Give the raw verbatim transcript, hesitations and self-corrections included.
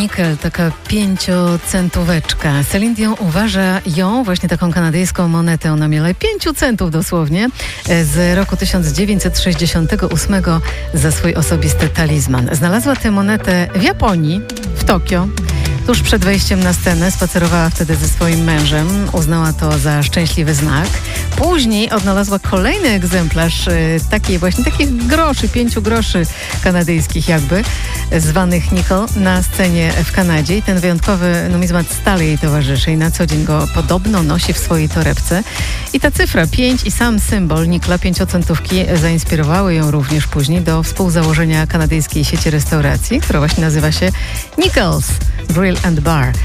Nickel, taka pięciocentóweczka. Celine Dion uważa ją, właśnie taką kanadyjską monetę na miarę pięciu centów dosłownie, z roku tysiąc dziewięćset sześćdziesiątego ósmego za swój osobisty talizman. Znalazła tę monetę w Japonii, w Tokio. Tuż przed wejściem na scenę spacerowała wtedy ze swoim mężem. Uznała to za szczęśliwy znak. Później odnalazła kolejny egzemplarz y, takiej właśnie takich groszy, pięciu groszy kanadyjskich jakby, zwanych nickel, na scenie w Kanadzie. I ten wyjątkowy numizmat stale jej towarzyszy i na co dzień go podobno nosi w swojej torebce. I ta cyfra pięć i sam symbol nikla, pięciocentówki, zainspirowały ją również później do współzałożenia kanadyjskiej sieci restauracji, która właśnie nazywa się Nickels Grill and Bar.